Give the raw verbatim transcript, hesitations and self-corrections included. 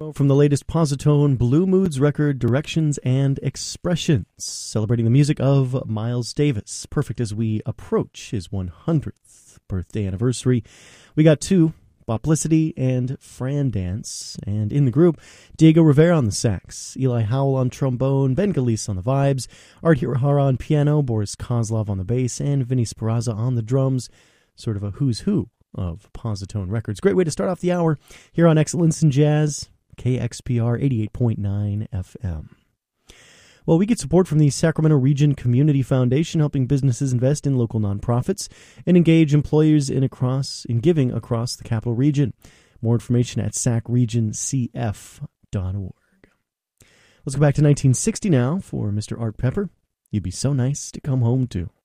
From the latest Positone Blue Moods record, Directions and Expressions, celebrating the music of Miles Davis. Perfect as we approach his one hundredth birthday anniversary. We got two, Boplicity and Fran Dance. And in the group, Diego Rivera on the sax, Eli Howell on trombone, Ben Galise on the vibes, Art Hirahara on piano, Boris Kozlov on the bass, and Vinny Speraza on the drums. Sort of a who's who of Positone Records. Great way to start off the hour here on Excellence in Jazz, K X P R eighty-eight point nine F M. Well, we get support from the Sacramento Region Community Foundation, helping businesses invest in local nonprofits and engage employers in across in giving across the capital region. More information at sac region c f dot org. Let's go back to nineteen sixty now for Mister Art Pepper. You'd be so nice to come home to.